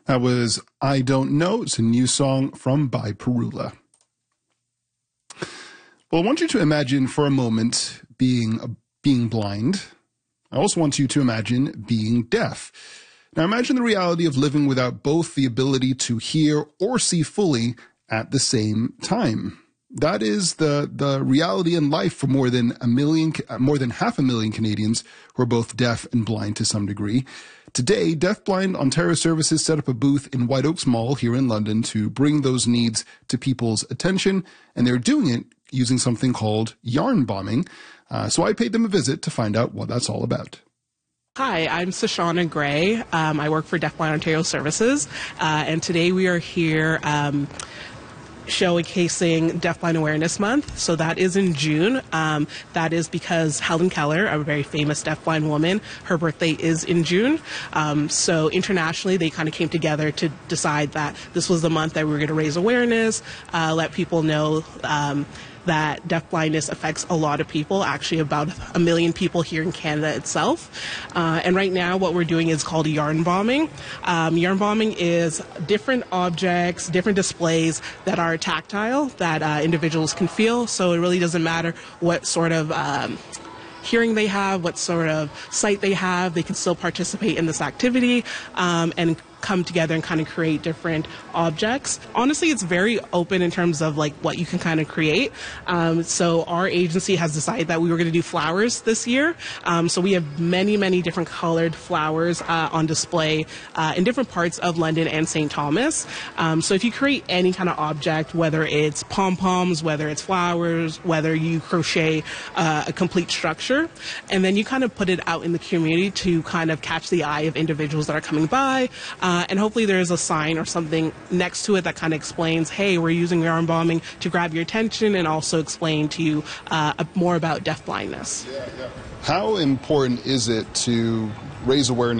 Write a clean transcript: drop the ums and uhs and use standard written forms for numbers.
That was I Don't Know. It's a new song from By Perula. Well, I want you to imagine for a moment being blind. I also want you to imagine being deaf. Now imagine the reality of living without both the ability to hear or see fully at the same time. That is the reality in life for more than 500,000 Canadians who are both deaf and blind to some degree. Today, Deafblind Ontario Services set up a booth in White Oaks Mall here in London to bring those needs to people's attention, and they're doing it using something called yarn bombing. So I paid them a visit to find out what that's all about. Hi, I'm Sashana Gray. I work for Deafblind Ontario Services, and today we are here showcasing Deafblind Awareness Month. So that is in June. That is because Helen Keller, a very famous deafblind woman, her birthday is in June. So internationally, they kind of came together to decide that this was the month that we were going to raise awareness, let people know that deafblindness affects a lot of people, actually about 1 million people here in Canada itself. And right now what we're doing is called yarn bombing. Yarn bombing is different objects, different displays that are tactile, that individuals can feel. So it really doesn't matter what sort of hearing they have, what sort of sight they have, they can still participate in this activity and come together and kind of create different objects. Honestly, it's very open in terms of like what you can kind of create. So our agency has decided that we were going to do flowers this year. So we have many different colored flowers on display in different parts of London and St. Thomas. So if you create any kind of object, whether it's pom-poms, whether it's flowers, whether you crochet a complete structure, and then you kind of put it out in the community to kind of catch the eye of individuals that are coming by. And hopefully there is a sign or something next to it that kind of explains, hey, we're using yarn bombing to grab your attention and also explain to you more about deafblindness. How important is it to raise awareness